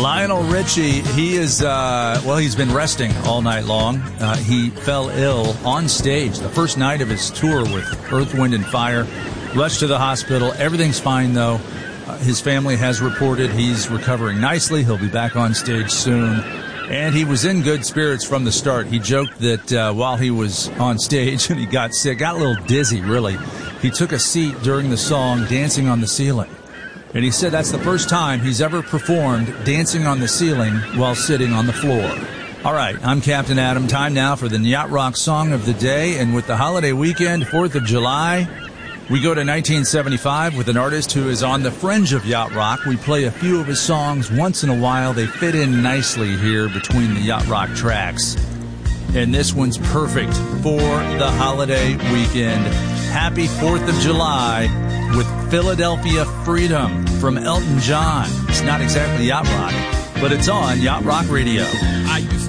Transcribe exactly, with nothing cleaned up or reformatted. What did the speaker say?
Lionel Richie, he is, uh, well, he's been resting all night long. Uh, he fell ill on stage the first night of his tour with Earth, Wind and Fire. Rushed to the hospital. Everything's fine, though. Uh, his family has reported he's recovering nicely. He'll be back on stage soon. And he was in good spirits from the start. He joked that uh, while he was on stage and he got sick, got a little dizzy, really, he took a seat during the song Dancing on the Ceiling. And he said that's the first time he's ever performed Dancing on the Ceiling while sitting on the floor. All right, I'm Captain Adam. Time now for the Yacht Rock Song of the Day. And with the holiday weekend, fourth of July, we go to nineteen seventy-five with an artist who is on the fringe of Yacht Rock. We play a few of his songs once in a while. They fit in nicely here between the Yacht Rock tracks. And this one's perfect for the holiday weekend. Happy fourth of July with Philadelphia Freedom from Elton John. It's not exactly Yacht Rock, but it's on Yacht Rock Radio. I used